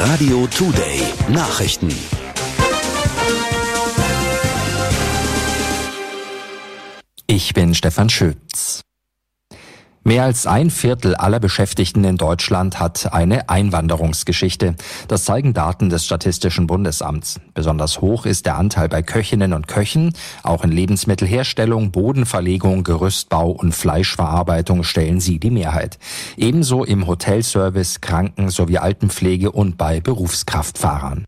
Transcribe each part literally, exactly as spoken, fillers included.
Radio Today Nachrichten. Ich bin Stefan Schütz. Mehr als ein Viertel aller Beschäftigten in Deutschland hat eine Einwanderungsgeschichte. Das zeigen Daten des Statistischen Bundesamts. Besonders hoch ist der Anteil bei Köchinnen und Köchen. Auch in Lebensmittelherstellung, Bodenverlegung, Gerüstbau und Fleischverarbeitung stellen sie die Mehrheit. Ebenso im Hotelservice, Kranken- sowie Altenpflege und bei Berufskraftfahrern.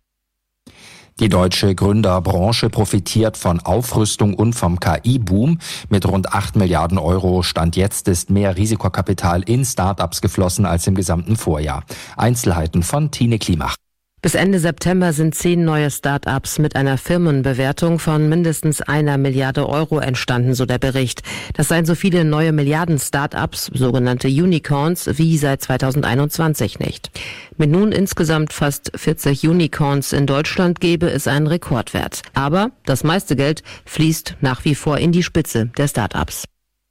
Die deutsche Gründerbranche profitiert von Aufrüstung und vom K I-Boom. Mit rund acht Milliarden Euro Stand jetzt ist mehr Risikokapital in Start-ups geflossen als im gesamten Vorjahr. Einzelheiten von Tine Klimach. Bis Ende September sind zehn neue Start-ups mit einer Firmenbewertung von mindestens einer Milliarde Euro entstanden, so der Bericht. Das seien so viele neue Milliarden-Start-ups, sogenannte Unicorns, wie seit zweitausendeinundzwanzig nicht. Mit nun insgesamt fast vierzig Unicorns in Deutschland gebe es einen Rekordwert. Aber das meiste Geld fließt nach wie vor in die Spitze der Start-ups.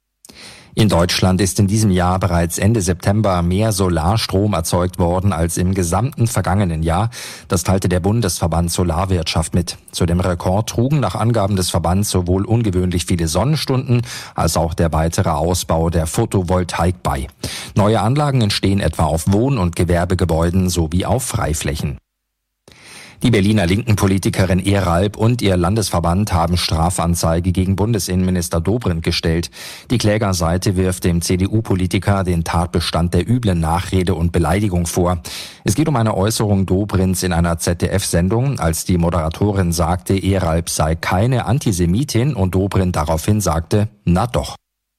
In Deutschland ist in diesem Jahr bereits Ende September mehr Solarstrom erzeugt worden als im gesamten vergangenen Jahr. Das teilte der Bundesverband Solarwirtschaft mit. Zu dem Rekord trugen nach Angaben des Verbands sowohl ungewöhnlich viele Sonnenstunden als auch der weitere Ausbau der Photovoltaik bei. Neue Anlagen entstehen etwa auf Wohn- und Gewerbegebäuden sowie auf Freiflächen. Die Berliner Linken-Politikerin Eralb und ihr Landesverband haben Strafanzeige gegen Bundesinnenminister Dobrindt gestellt. Die Klägerseite wirft dem C D U-Politiker den Tatbestand der üblen Nachrede und Beleidigung vor. Es geht um eine Äußerung Dobrindts in einer Z D F-Sendung, als die Moderatorin sagte, Eralb sei keine Antisemitin und Dobrindt daraufhin sagte, na doch.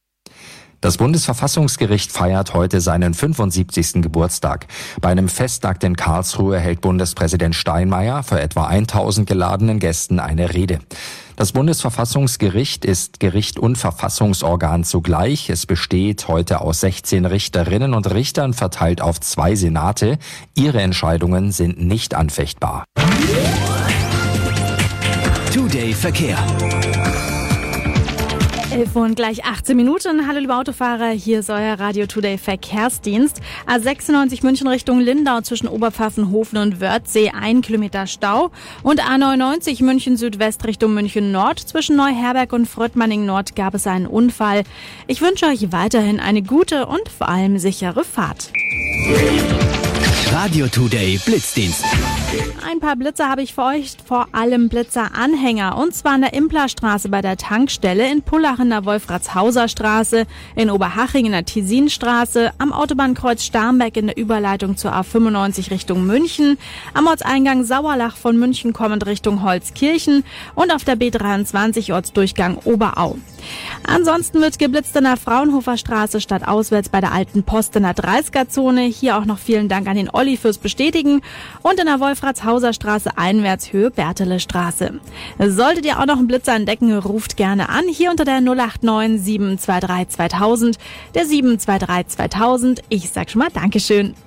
Das Bundesverfassungsgericht feiert heute seinen fünfundsiebzigsten Geburtstag. Bei einem Festtag in Karlsruhe hält Bundespräsident Steinmeier vor etwa tausend geladenen Gästen eine Rede. Das Bundesverfassungsgericht ist Gericht und Verfassungsorgan zugleich. Es besteht heute aus sechzehn Richterinnen und Richtern, verteilt auf zwei Senate. Ihre Entscheidungen sind nicht anfechtbar. Today Verkehr. elf Uhr und gleich achtzehn Minuten. Hallo liebe Autofahrer, hier ist euer Radio Today Verkehrsdienst. A sechsundneunzig München Richtung Lindau zwischen Oberpfaffenhofen und Wörthsee ein Kilometer Stau. Und A neunundneunzig München Südwest Richtung München Nord zwischen Neuherberg und Fröttmanning Nord gab es einen Unfall. Ich wünsche euch weiterhin eine gute und vor allem sichere Fahrt. Radio Today Blitzdienst. Ein paar Blitzer habe ich für euch, vor allem Blitzer-Anhänger. Und zwar an der Implerstraße bei der Tankstelle, in Pullach in der Wolfratshauser Straße, in Oberhaching in der Tisinstraße, am Autobahnkreuz Starnberg in der Überleitung zur A fünfundneunzig Richtung München, am Ortseingang Sauerlach von München kommend Richtung Holzkirchen und auf der B dreiundzwanzig Ortsdurchgang Oberau. Ansonsten wird geblitzt in der Fraunhofer Straße stadtauswärts bei der Alten Post in der dreißiger-Zone. Hier auch noch vielen Dank an den Olli fürs Bestätigen. Und in der Wolfratshauser Straße einwärts Höhe Bertele Straße. Solltet ihr auch noch einen Blitzer entdecken, ruft gerne an. Hier unter der null acht neun sieben zwei drei zweitausend, der sieben zwei drei zweitausend. Ich sag schon mal Dankeschön.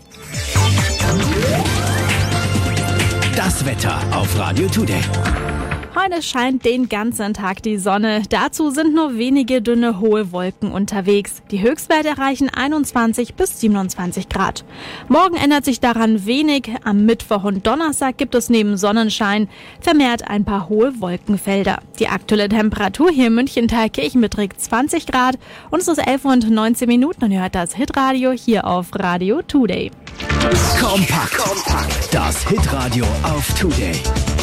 Das Wetter auf Radio Today. Heute scheint den ganzen Tag die Sonne. Dazu sind nur wenige dünne, hohe Wolken unterwegs. Die Höchstwerte erreichen einundzwanzig bis siebenundzwanzig Grad. Morgen ändert sich daran wenig. Am Mittwoch und Donnerstag gibt es neben Sonnenschein vermehrt ein paar hohe Wolkenfelder. Die aktuelle Temperatur hier in München-Thalkirchen beträgt zwanzig Grad und es ist elf Uhr und neunzehn Minuten und ihr hört das Hitradio hier auf Radio Today. Kompakt. Kompakt. Das Hitradio auf Today.